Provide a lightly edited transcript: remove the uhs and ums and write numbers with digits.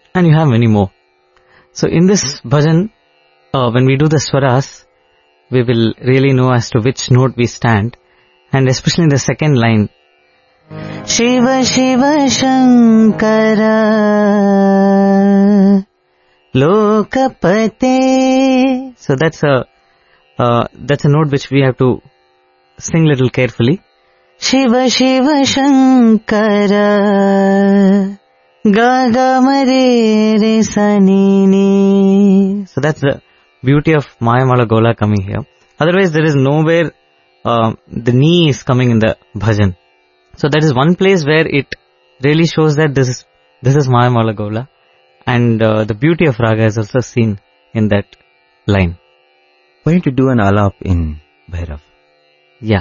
and you have many more. So in this bhajan, when we do the swaras, we will really know as to which note we stand, and especially in the second line, Shiva Shiva Shankara Lokapate. So that's a note which we have to sing little carefully. Shiva Shiva Shankara Gaga Mare Re Sanini. So that's the beauty of Mayamala Gola coming here. Otherwise there is nowhere the knee is coming in the bhajan. So that is one place where it really shows that this is Mayamala Gola, and the beauty of raga is also seen in that line. Why don't you do an alap in Bhairav?